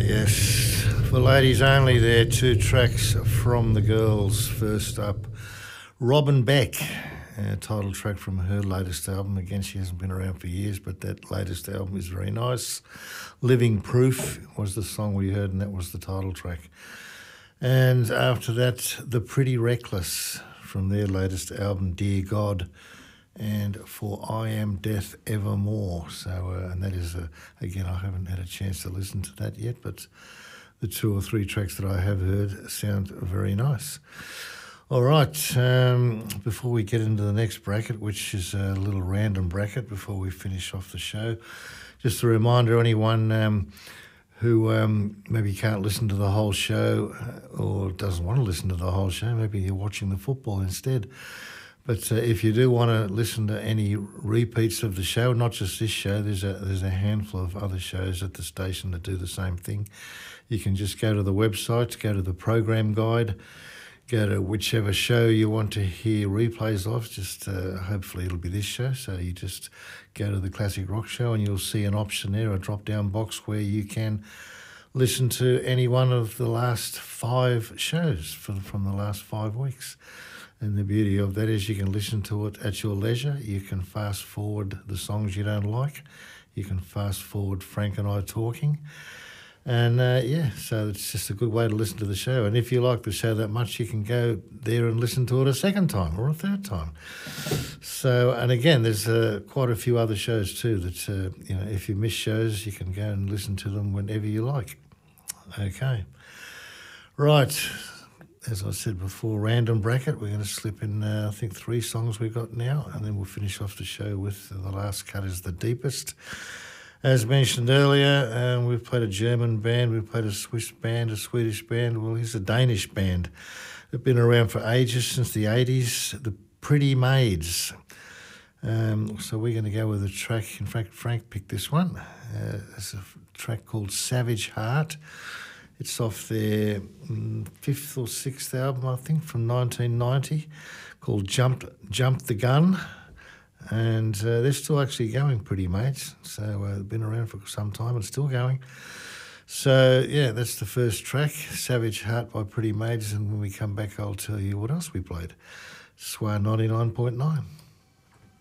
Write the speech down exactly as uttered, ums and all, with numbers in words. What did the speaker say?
Yes, for ladies only there, two tracks from the girls. First up, Robin Beck, a title track from her latest album. Again, she hasn't been around for years, but that latest album is very nice. Living Proof was the song we heard, and that was the title track. And after that, The Pretty Reckless from their latest album, Dear God, and For I Am Death Evermore. So, uh, and that is, a, again, I haven't had a chance to listen to that yet, but the two or three tracks that I have heard sound very nice. All right, um, before we get into the next bracket, which is a little random bracket before we finish off the show, just a reminder, anyone um, who um, maybe can't listen to the whole show or doesn't want to listen to the whole show, maybe you're watching the football instead. But uh, if you do want to listen to any repeats of the show, not just this show, there's a there's a handful of other shows at the station that do the same thing. You can just go to the website, go to the program guide, go to whichever show you want to hear replays of. Just uh, hopefully it'll be this show. So you just go to the Classic Rock Show and you'll see an option there, a drop-down box where you can listen to any one of the last five shows from, from the last five weeks. And the beauty of that is you can listen to it at your leisure. You can fast forward the songs you don't like. You can fast forward Frank and I talking. And uh, yeah, so it's just a good way to listen to the show. And if you like the show that much, you can go there and listen to it a second time or a third time. So, and again, there's uh, quite a few other shows too that, uh, you know, if you miss shows, you can go and listen to them whenever you like. Okay. Right. As I said before, random bracket. We're going to slip in, uh, I think, three songs we've got now, and then we'll finish off the show with uh, the last cut is The Deepest. As mentioned earlier, um, we've played a German band, we've played a Swiss band, a Swedish band. Well, here's a Danish band. They've been around for ages, since the eighties, the Pretty Maids. Um, so we're going to go with a track. In fact, Frank picked this one. Uh, it's a track called Savage Heart. It's off their mm, fifth or sixth album, I think, from nineteen ninety, called Jump, Jump the Gun. And uh, they're still actually going, Pretty Mates. So uh, they've been around for some time and still going. So, yeah, that's the first track, Savage Heart by Pretty Mates. And when we come back, I'll tell you what else we played. Swan ninety-nine point nine.